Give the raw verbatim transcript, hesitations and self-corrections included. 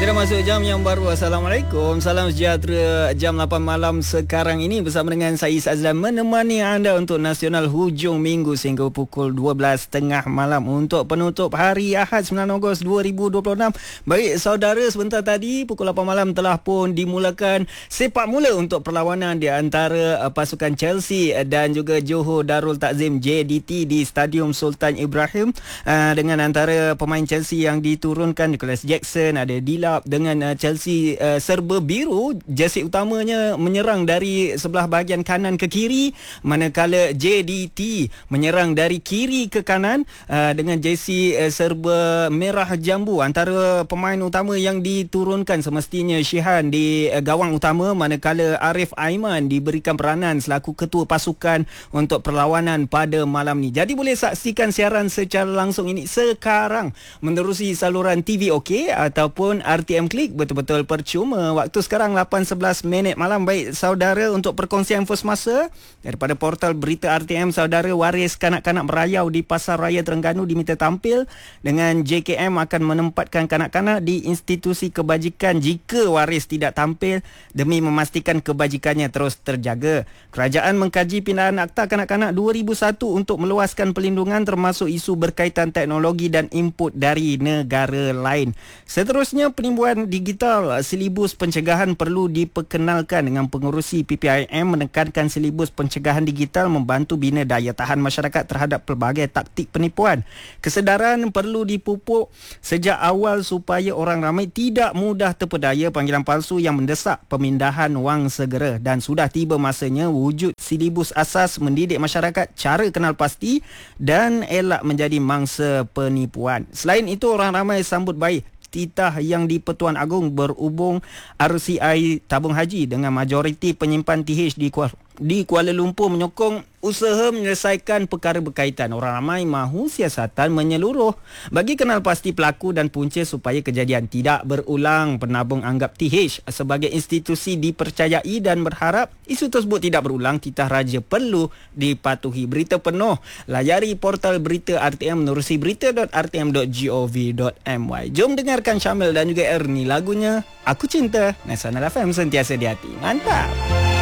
Kita masuk jam yang baru. Assalamualaikum. Salam sejahtera. Jam lapan malam sekarang ini bersama dengan saya Azlan menemani anda untuk Nasional hujung minggu sehingga pukul dua belas tiga puluh malam untuk penutup hari Ahad sembilan Ogos dua ribu dua puluh enam. Baik saudara, sebentar tadi pukul lapan malam telah pun dimulakan sepak mula untuk perlawanan di antara uh, pasukan Chelsea dan juga Johor Darul Takzim J D T di Stadium Sultan Ibrahim uh, dengan antara pemain Chelsea yang diturunkan Nicholas Jackson, ada Dila dengan uh, Chelsea uh, serba biru. Jersey utamanya menyerang dari sebelah bahagian kanan ke kiri, manakala J D T menyerang dari kiri ke kanan uh, dengan jersey uh, serba merah jambu. Antara pemain utama yang diturunkan semestinya Shihan di uh, gawang utama, manakala Arif Aiman diberikan peranan selaku ketua pasukan untuk perlawanan pada malam ni. Jadi boleh saksikan siaran secara langsung ini sekarang menerusi saluran T V OK ataupun R T M Klik, betul-betul percuma. Waktu sekarang lapan sebelas minit malam. Baik saudara, untuk perkongsian first masa daripada portal berita R T M, saudara, waris kanak-kanak merayau di Pasar Raya Terengganu diminta tampil dengan J K M akan menempatkan kanak-kanak di institusi kebajikan jika waris tidak tampil demi memastikan kebajikannya terus terjaga. Kerajaan mengkaji pindahan Akta Kanak-kanak dua ribu satu untuk meluaskan pelindungan termasuk isu berkaitan teknologi dan input dari negara lain. Seterusnya, penimbuan digital, silibus pencegahan perlu diperkenalkan dengan pengerusi P P I M menekankan silibus pencegahan digital membantu bina daya tahan masyarakat terhadap pelbagai taktik penipuan. Kesedaran perlu dipupuk sejak awal supaya orang ramai tidak mudah terpedaya panggilan palsu yang mendesak pemindahan wang segera, dan sudah tiba masanya wujud silibus asas mendidik masyarakat cara kenal pasti dan elak menjadi mangsa penipuan. Selain itu, orang ramai sambut baik titah yang di Pertuan Agong berhubung R C I tabung haji dengan majoriti penyimpan T H di Kuala, di Kuala Lumpur menyokong usaha menyelesaikan perkara berkaitan. Orang ramai mahu siasatan menyeluruh bagi kenal pasti pelaku dan punca supaya kejadian tidak berulang. Penabung anggap T H sebagai institusi dipercayai dan berharap isu tersebut tidak berulang. Titah raja perlu dipatuhi. Berita penuh layari portal berita R T M menerusi berita dot r t m dot gov dot m y. Jom dengarkan Syamil dan juga Ernie lagunya Aku Cinta. Nasional F M, sentiasa di hati. Mantap.